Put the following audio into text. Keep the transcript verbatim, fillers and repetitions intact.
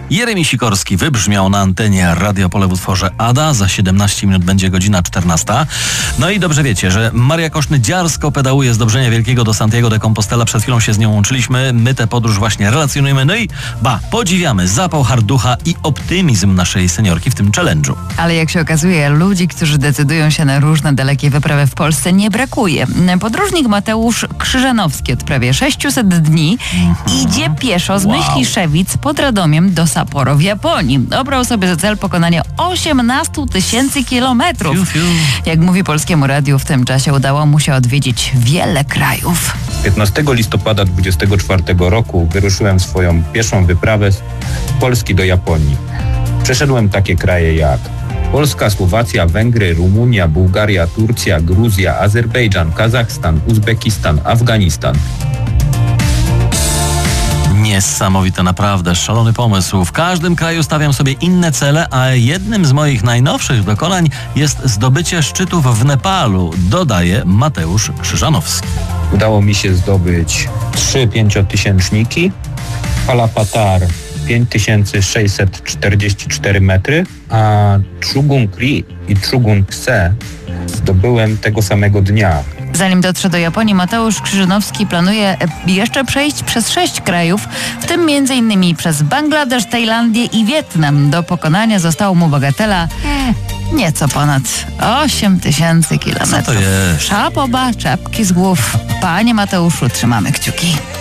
Jeremi Sikorski wybrzmiał na antenie Radia Pole w utworze Ada. Za siedemnaście minut będzie godzina czternasta. No i dobrze wiecie, że Maria Koszny dziarsko pedałuje z Dobrzenia Wielkiego do Santiago de Compostela. Przed chwilą się z nią łączyliśmy. My tę podróż właśnie relacjonujemy. No i ba, podziwiamy zapał, harducha i optymizm naszej seniorki w tym challenge'u. Ale jak się okazuje, ludzi, którzy decydują się na różne dalekie wyprawy w Polsce, nie brakuje. Podróżnik Mateusz Krzyżanowski od prawie sześciuset dni mhm. idzie pieszo z wow. Myśliszewic pod Radomiem do Sapporo w Japonii. Obrał sobie za cel pokonanie osiemnaście tysięcy kilometrów. Fiu, fiu. Jak mówi Polskiemu Radiu, w tym czasie udało mu się odwiedzić wiele krajów. piętnastego listopada dwudziestego czwartego roku wyruszyłem swoją pieszą wyprawę z Polski do Japonii. Przeszedłem takie kraje jak Polska, Słowacja, Węgry, Rumunia, Bułgaria, Turcja, Gruzja, Azerbejdżan, Kazachstan, Uzbekistan, Afganistan. Niesamowite, naprawdę, szalony pomysł. W każdym kraju stawiam sobie inne cele, a jednym z moich najnowszych dokonań jest zdobycie szczytów w Nepalu, dodaje Mateusz Krzyżanowski. Udało mi się zdobyć trzy pięciotysięczniki, Kalapatar pięć tysięcy sześćset czterdzieści cztery metry, a Chugung Ri i Chugung Se zdobyłem tego samego dnia. Zanim dotrze do Japonii, Mateusz Krzyżanowski planuje jeszcze przejść przez sześć krajów, w tym między innymi przez Bangladesz, Tajlandię i Wietnam. Do pokonania zostało mu bagatela nieco ponad osiem tysięcy kilometrów. Co to jest? Szapoba, czapki z głów. Panie Mateuszu, trzymamy kciuki.